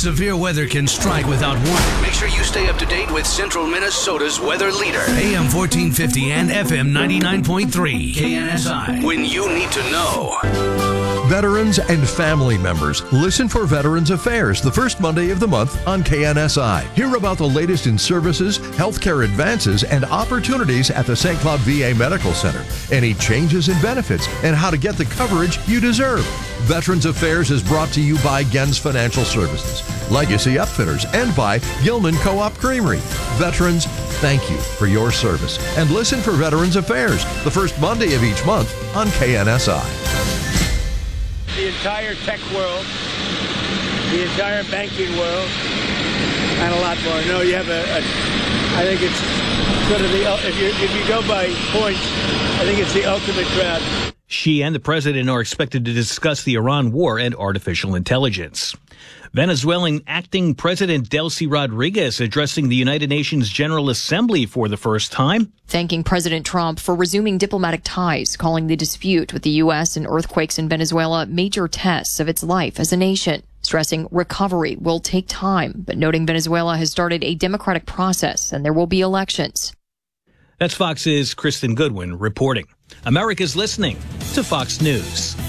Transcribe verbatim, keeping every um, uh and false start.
Severe weather can strike without warning. Make sure you stay up to date with Central Minnesota's weather leader. A M fourteen fifty and F M ninety-nine point three. K N S I. When you need to know. Veterans and family members, listen for Veterans Affairs the first Monday of the month on K N S I. Hear about the latest in services, healthcare advances, and opportunities at the Saint Cloud V A Medical Center. Any changes in benefits and how to get the coverage you deserve. Veterans Affairs is brought to you by Gens Financial Services, Legacy Upfitters, and by Gilman Co-op Creamery. Veterans, thank you for your service. And listen for Veterans Affairs the first Monday of each month on K N S I. The entire tech world, the entire banking world, and a lot more. No, you have a, a I think it's sort of the, if you, if you go by points, I think it's the ultimate crowd. She and the president are expected to discuss the Iran war and artificial intelligence. Venezuelan acting President Delcy Rodriguez addressing the United Nations General Assembly for the first time. Thanking President Trump for resuming diplomatic ties, calling the dispute with the U S and earthquakes in Venezuela major tests of its life as a nation. Stressing recovery will take time, but noting Venezuela has started a democratic process and there will be elections. That's Fox's Kristen Goodwin reporting. America's listening to Fox News.